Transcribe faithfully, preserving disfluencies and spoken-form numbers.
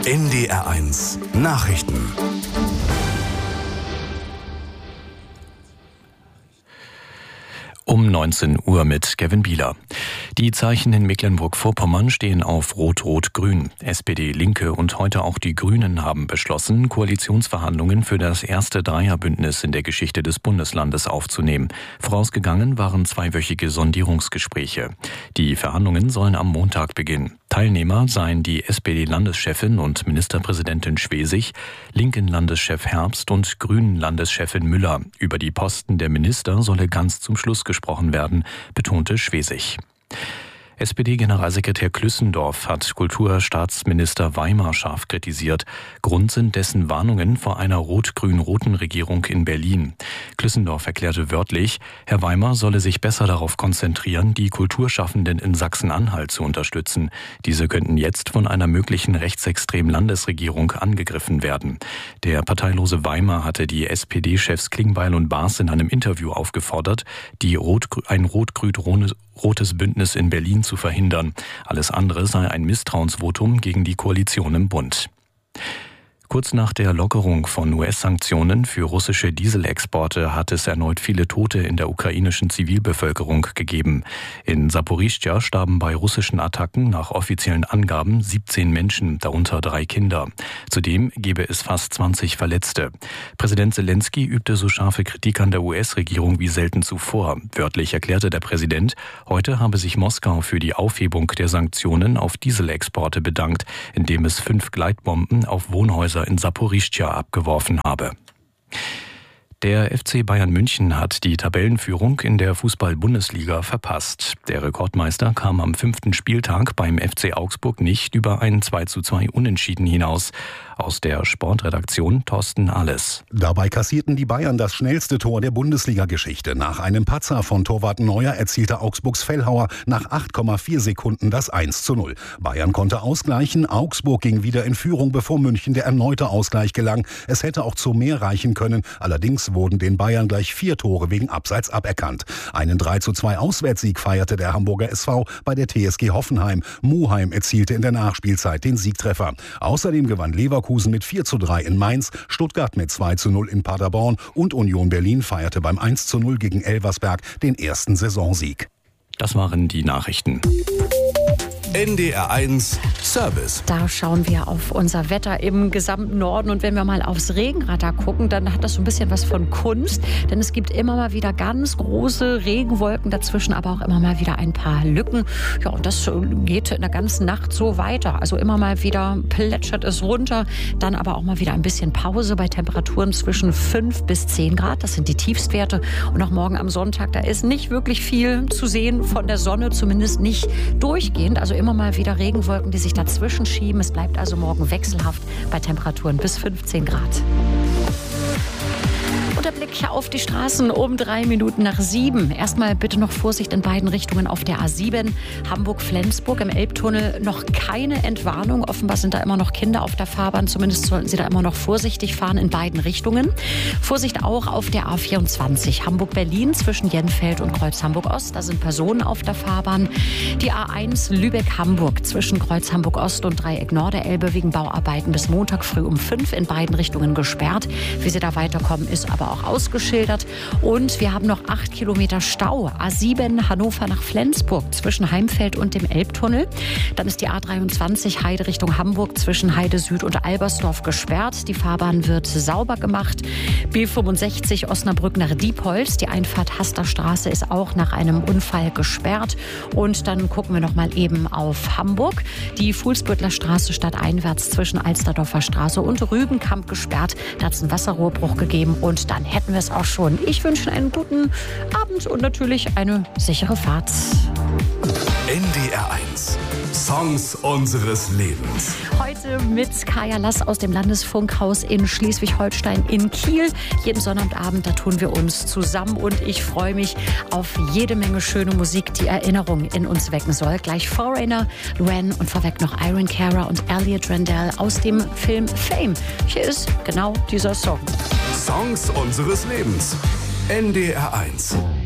N D R eins Nachrichten. Um neunzehn Uhr mit Kevin Bieler. Die Zeichen in Mecklenburg-Vorpommern stehen auf Rot-Rot-Grün. S P D, Linke und heute auch die Grünen haben beschlossen, Koalitionsverhandlungen für das erste Dreierbündnis in der Geschichte des Bundeslandes aufzunehmen. Vorausgegangen waren zweiwöchige Sondierungsgespräche. Die Verhandlungen sollen am Montag beginnen. Teilnehmer seien die S P D-Landeschefin und Ministerpräsidentin Schwesig, Linken-Landeschef Herbst und Grünen-Landeschefin Müller. Über die Posten der Minister solle ganz zum Schluss gesprochen werden, betonte Schwesig. S P D-Generalsekretär Klüssendorf hat Kulturstaatsminister Weimer scharf kritisiert. Grund sind dessen Warnungen vor einer rot-grün-roten Regierung in Berlin. Klüssendorf erklärte wörtlich, Herr Weimer solle sich besser darauf konzentrieren, die Kulturschaffenden in Sachsen-Anhalt zu unterstützen. Diese könnten jetzt von einer möglichen rechtsextremen Landesregierung angegriffen werden. Der parteilose Weimer hatte die S P D-Chefs Klingbeil und Baas in einem Interview aufgefordert, die Rot, ein rot-grün-rotes Bündnis in Berlin zu verhindern. Alles andere sei ein Misstrauensvotum gegen die Koalition im Bund. Kurz nach der Lockerung von U S-Sanktionen für russische Dieselexporte hat es erneut viele Tote in der ukrainischen Zivilbevölkerung gegeben. In Saporischschja starben bei russischen Attacken nach offiziellen Angaben siebzehn Menschen, darunter drei Kinder. Zudem gebe es fast zwanzig Verletzte. Präsident Zelensky übte so scharfe Kritik an der U S-Regierung wie selten zuvor. Wörtlich erklärte der Präsident, heute habe sich Moskau für die Aufhebung der Sanktionen auf Dieselexporte bedankt, indem es fünf Gleitbomben auf Wohnhäuser in Saporischschja abgeworfen habe. Der F C Bayern München hat die Tabellenführung in der Fußball-Bundesliga verpasst. Der Rekordmeister kam am fünften Spieltag beim F C Augsburg nicht über ein zwei zu zwei Unentschieden hinaus. Aus der Sportredaktion Thorsten Alles. Dabei kassierten die Bayern das schnellste Tor der Bundesliga-Geschichte. Nach einem Patzer von Torwart Neuer erzielte Augsburgs Fellhauer nach acht Komma vier Sekunden das eins zu null. Bayern konnte ausgleichen, Augsburg ging wieder in Führung, bevor München der erneute Ausgleich gelang. Es hätte auch zu mehr reichen können, allerdings wurden den Bayern gleich vier Tore wegen Abseits aberkannt. Einen drei zu zwei Auswärtssieg feierte der Hamburger S V bei der T S G Hoffenheim. Muheim erzielte in der Nachspielzeit den Siegtreffer. Außerdem gewann Leverkusen mit vier zu drei in Mainz, Stuttgart mit zwei zu null in Paderborn und Union Berlin feierte beim eins zu null gegen Elversberg den ersten Saisonsieg. Das waren die Nachrichten. N D R eins Service. Da schauen wir auf unser Wetter im gesamten Norden. Und wenn wir mal aufs Regenradar gucken, dann hat das so ein bisschen was von Kunst. Denn es gibt immer mal wieder ganz große Regenwolken dazwischen, aber auch immer mal wieder ein paar Lücken. Ja, und das geht in der ganzen Nacht so weiter. Also immer mal wieder plätschert es runter. Dann aber auch mal wieder ein bisschen Pause bei Temperaturen zwischen fünf bis zehn Grad. Das sind die Tiefstwerte. Und auch morgen am Sonntag, da ist nicht wirklich viel zu sehen von der Sonne, zumindest nicht durchgehend. Also immer mal wieder Regenwolken, die sich dazwischen schieben. Es bleibt also morgen wechselhaft bei Temperaturen bis fünfzehn Grad. Und der Blick auf die Straßen um drei Minuten nach sieben. Erstmal bitte noch Vorsicht in beiden Richtungen auf der A sieben. Hamburg-Flensburg im Elbtunnel noch keine Entwarnung. Offenbar sind da immer noch Kinder auf der Fahrbahn. Zumindest sollten Sie da immer noch vorsichtig fahren in beiden Richtungen. Vorsicht auch auf der A vierundzwanzig. Hamburg-Berlin zwischen Jenfeld und Kreuz Hamburg-Ost. Da sind Personen auf der Fahrbahn. Die A eins Lübeck-Hamburg zwischen Kreuz Hamburg-Ost und Dreieck Norderelbe wegen Bauarbeiten bis Montag früh um fünf in beiden Richtungen gesperrt. Wie Sie da weiterkommen, ist aber auch ausgeschildert. Und wir haben noch acht Kilometer Stau. A sieben Hannover nach Flensburg zwischen Heimfeld und dem Elbtunnel. Dann ist die A dreiundzwanzig Heide Richtung Hamburg zwischen Heide Süd und Albersdorf gesperrt. Die Fahrbahn wird sauber gemacht. B fünfundsechzig Osnabrück nach Diepholz. Die Einfahrt Hasterstraße ist auch nach einem Unfall gesperrt. Und dann gucken wir noch mal eben auf Hamburg. Die Fuhlsbüttler Straße stadteinwärts zwischen Alsterdorfer Straße und Rügenkamp gesperrt. Da hat es einen Wasserrohrbruch gegeben und dann hätten wir es auch schon. Ich wünsche einen guten Abend und natürlich eine sichere Fahrt. N D R eins Songs unseres Lebens. Heute mit Kaya Lass aus dem Landesfunkhaus in Schleswig-Holstein in Kiel. Jeden Sonnabendabend, da tun wir uns zusammen und ich freue mich auf jede Menge schöne Musik, die Erinnerung in uns wecken soll. Gleich Foreigner, Luan und vorweg noch Iron Cara und Elliot Randell aus dem Film Fame. Hier ist genau dieser Song. Songs unseres Lebens. N D R eins.